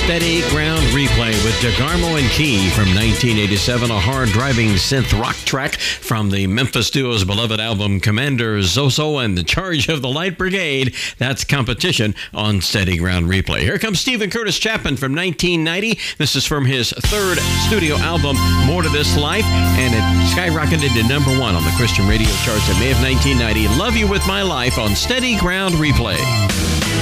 Steady Ground Replay with DeGarmo and Key from 1987, a hard-driving synth rock track from the Memphis duo's beloved album Commander Zoso and the Charge of the Light Brigade. That's Competition on Steady Ground Replay. Here comes Stephen Curtis Chapman from 1990. This is from his third studio album, More to This Life, and it skyrocketed to number 1 on the Christian radio charts in May of 1990. Love You With My Life on Steady Ground Replay.